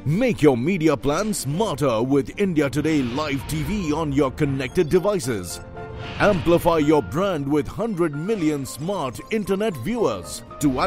Make your media plan smarter with India Today Live TV on your connected devices. Amplify your brand with 100 million smart internet viewers. To